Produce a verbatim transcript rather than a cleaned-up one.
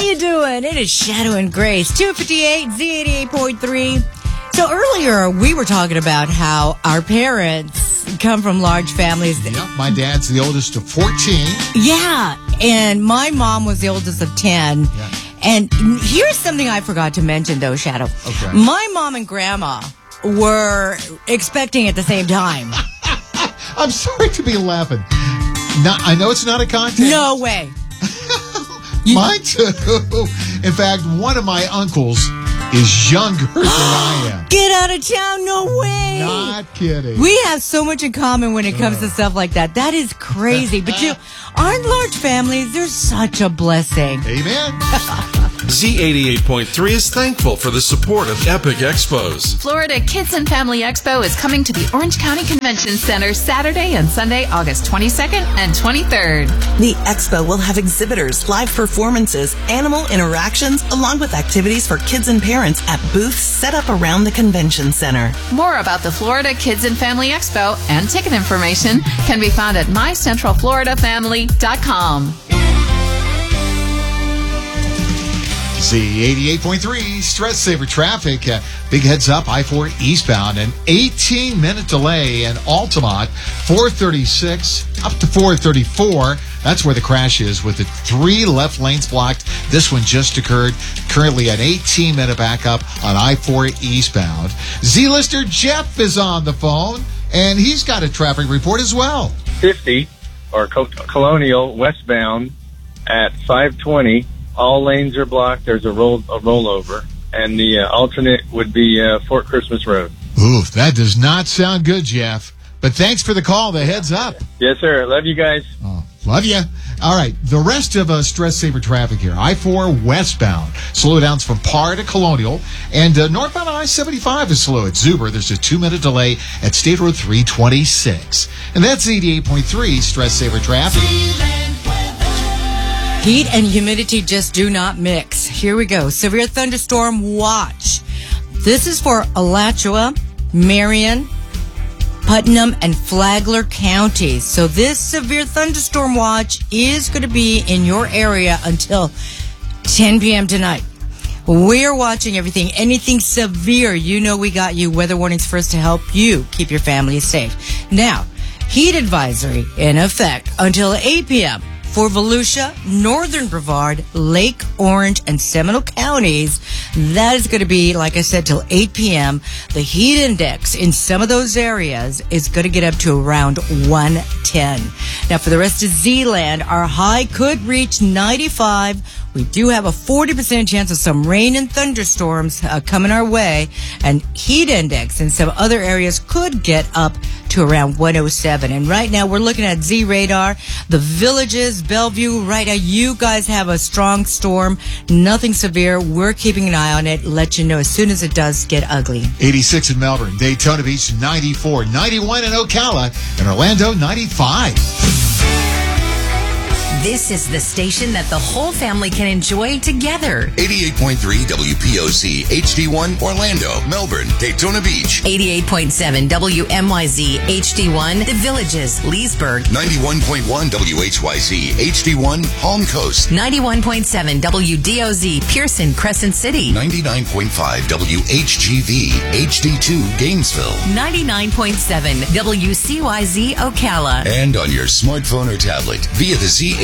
you doing? It is Shadow and Grace, two fifty-eight, Z eighty-eight point three. So earlier, we were talking about how our parents come from large families. Yep, my dad's the oldest of fourteen. Yeah, and my mom was the oldest of ten. Yeah. And here's something I forgot to mention, though, Shadow. Okay. My mom and grandma were expecting at the same time. I'm sorry to be laughing. Not, I know it's not a contest. No way. Mine too. In fact, one of my uncles is younger than I am. Get out of town, no way. Not kidding. We have so much in common when it comes to stuff like that. That is crazy. But you aren't large families. They're such a blessing. Amen. Z eighty-eight point three is thankful for the support of Epic Expos. Florida Kids and Family Expo is coming to the Orange County Convention Center Saturday and Sunday, August twenty-second and twenty-third. The expo will have exhibitors, live performances, animal interactions, along with activities for kids and parents at booths set up around the convention center. More about the Florida Kids and Family Expo and ticket information can be found at my central florida family dot com. Z eighty-eight point three, Stress Saver Traffic. Uh, big heads up, I four eastbound. An eighteen minute delay in Altamont, four thirty-six up to four thirty-four. That's where the crash is, with the three left lanes blocked. This one just occurred. Currently an eighteen minute backup on I four eastbound. Z-Lister Jeff is on the phone, and he's got a traffic report as well. fifty, or Colonial westbound at five twenty. All lanes are blocked. There's a roll a rollover, and the uh, alternate would be uh, Fort Christmas Road. Oof, that does not sound good, Jeff. But thanks for the call, the heads up. Yes, sir. Love you guys. Oh, love you. All right, the rest of uh, Stress Saver Traffic here. I four westbound. Slowdowns from Par to Colonial. And uh, northbound I seventy-five is slow at Zuber. There's a two-minute delay at State Road three twenty-six. And that's eighty-eight point three Stress Saver Traffic. Heat and humidity just do not mix. Here we go. Severe thunderstorm watch. This is for Alachua, Marion, Putnam, and Flagler counties. So this severe thunderstorm watch is going to be in your area until ten p.m. tonight. We're watching everything. Anything severe, you know we got you. Weather warnings first to help you keep your family safe. Now, heat advisory in effect until eight p.m. for Volusia, Northern Brevard, Lake Orange, and Seminole counties. That is going to be, like I said, till eight p.m. The heat index in some of those areas is going to get up to around one ten. Now, for the rest of Z-Land, our high could reach ninety-five. We do have a forty percent chance of some rain and thunderstorms uh, coming our way, and heat index in some other areas could get up to around one oh seven. And right now, we're looking at Z-Radar, the Villages, Bellevue. Right now, you guys have a strong storm. Nothing severe. We're keeping an eye on it. Let you know as soon as it does get ugly. eighty-six in Melbourne, Daytona Beach ninety-four, ninety-one in Ocala, and Orlando ninety-five. This is the station that the whole family can enjoy together. eighty-eight point three W P O C H D one Orlando, Melbourne, Daytona Beach. eighty-eight point seven W M Y Z H D one The Villages, Leesburg. ninety-one point one W H Y Z H D one Palm Coast. ninety-one point seven W D O Z Pearson, Crescent City. ninety-nine point five W H G V H D two Gainesville. ninety-nine point seven W C Y Z Ocala. And on your smartphone or tablet via the Z